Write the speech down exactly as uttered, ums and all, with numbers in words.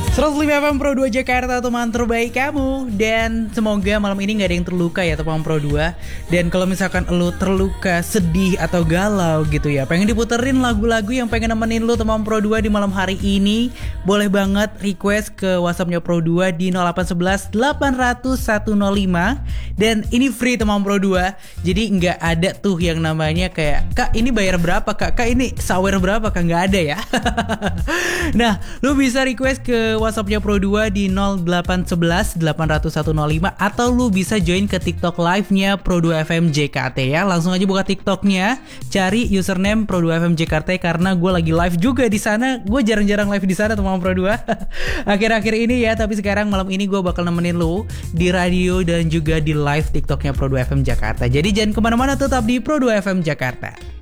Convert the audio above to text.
seratus lima F M Pro dua Jakarta, teman terbaik kamu. Dan semoga malam ini gak ada yang terluka ya teman Pro dua. Dan kalau misalkan lu terluka, sedih atau galau gitu ya, pengen diputerin lagu-lagu yang pengen nemenin lu teman Pro dua di malam hari ini, boleh banget request ke WhatsAppnya Pro dua di nol delapan satu satu delapan nol nol satu nol lima. Dan ini free teman Pro dua. Jadi gak ada tuh yang namanya kayak, Kak ini bayar berapa Kak, Kak ini sawer berapa Kak, gak ada ya. Nah, lu bisa request ke WhatsAppnya Pro dua di nol delapan satu satu delapan nol satu nol lima, atau lu bisa join ke TikTok live-nya Pro dua F M J K T ya. Langsung aja buka TikToknya, cari username Pro dua F M J K T, karena gue lagi live juga di sana. Gue jarang-jarang live di sana teman Pro dua akhir-akhir ini ya. Tapi sekarang malam ini gue bakal nemenin lu di radio dan juga di live TikToknya Pro dua F M Jakarta. Jadi jangan kemana-mana, tetap di Pro dua F M Jakarta.